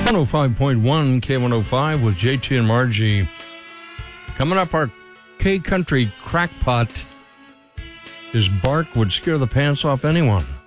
105.1 K105 with JT and Margie. Coming up, our K-Country crackpot. His bark would scare the pants off anyone.